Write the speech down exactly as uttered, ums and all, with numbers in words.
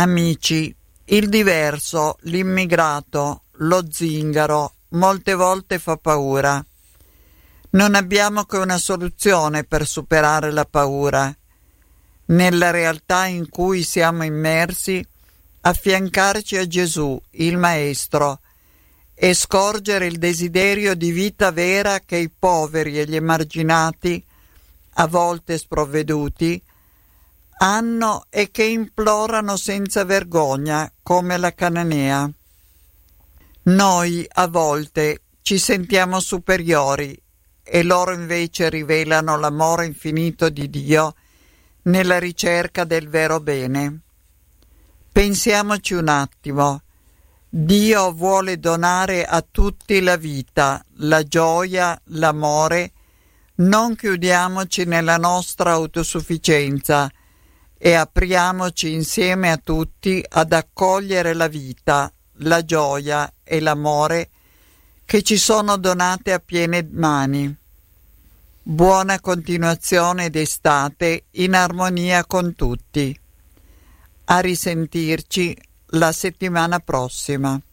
Amici, il diverso, l'immigrato, lo zingaro, molte volte fa paura. Non abbiamo che una soluzione per superare la paura. Nella realtà in cui siamo immersi, affiancarci a Gesù, il Maestro, e scorgere il desiderio di vita vera che i poveri e gli emarginati, a volte sprovveduti, hanno e che implorano senza vergogna, come la cananea. Noi a volte ci sentiamo superiori e loro invece rivelano l'amore infinito di Dio nella ricerca del vero bene. Pensiamoci un attimo. Dio vuole donare a tutti la vita, la gioia, l'amore. Non chiudiamoci nella nostra autosufficienza e apriamoci insieme a tutti ad accogliere la vita, la gioia e l'amore che ci sono donate a piene mani. Buona continuazione d'estate in armonia con tutti. A risentirci la settimana prossima.